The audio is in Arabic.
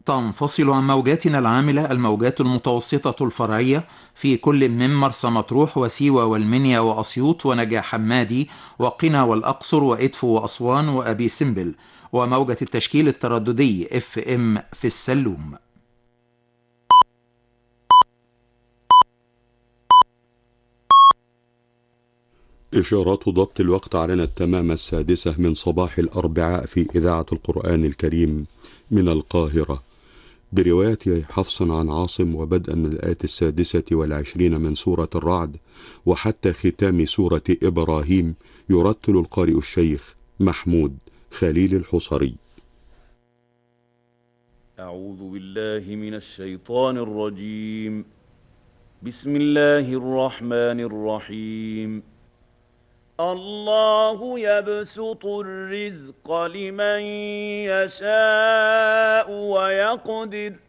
تنفصل عن موجاتنا العاملة الموجات المتوسطة الفرعية في كل من مرسى مطروح وسيوة والمنيا وأسيوط ونجع حمادي وقنا والأقصر وإدفو وأسوان وأبي سمبل، وموجة التشكيل الترددي FM في السلوم. إشارات ضبط الوقت علينا التمام 6 من صباح الأربعاء في إذاعة القرآن الكريم من القاهرة، برواية حفص عن عاصم، وبدءا من الآية 26 من سورة الرعد وحتى ختام سورة إبراهيم، يرتل القارئ الشيخ محمود خليل الحصري. أعوذ بالله من الشيطان الرجيم. بسم الله الرحمن الرحيم. الله يبسط الرزق لمن يشاء ويقدر